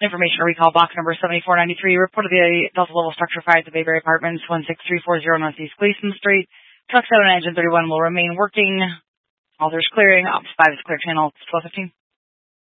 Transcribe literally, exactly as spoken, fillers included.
Information or recall box number seventy-four ninety-three. Reported the Delta level structure fire at the Bayberry Apartments, one six three four zero Northeast Gleason Street. Truck seven and engine thirty-one will remain working. All doors clearing. Ops five is clear channel. twelve fifteen.